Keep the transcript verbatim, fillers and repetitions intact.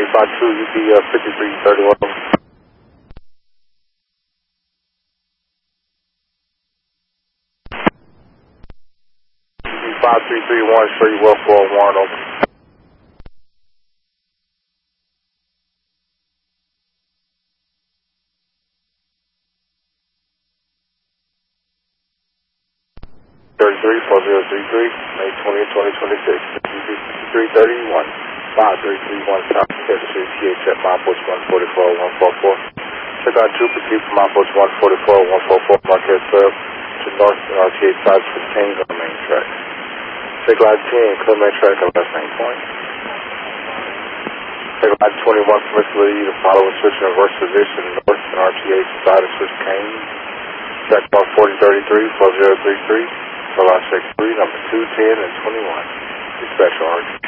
five two, U B uh, fifty-three thirty-one. five three three one, show you well for one, over. thirty-three four zero three three, May twentieth, twenty twenty-six. U B fifty-three thirty-one, five three three one, South Kansas City, T H at milepost one forty-four one four four. Check on two, proceed from milepost one forty-four one four four, Marquez twelve to north, R T H five fifteen on main track. Check line ten, clear main track at left main point. Check line twenty-one, permissibly to follow and switch in reverse position north and R T H side and switch cane. Check bar forty thirty-three four zero three three. Line six three, number two ten and twenty-one. Dispatch R.